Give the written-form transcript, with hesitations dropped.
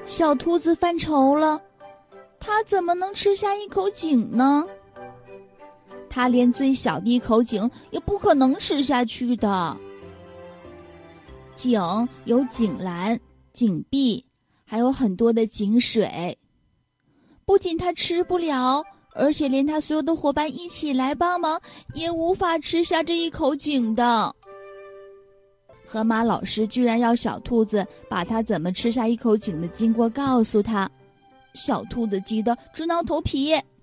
小兔子犯愁了，它怎么能吃下一口井呢？它连最小的一口井也不可能吃下去的。井有井栏、井壁，还有很多的井水。不仅它吃不了，而且连它所有的伙伴一起来帮忙，也无法吃下这一口井的。河马老师居然要小兔子把它怎么吃下一口井的经过告诉他，小兔子急得直挠头皮。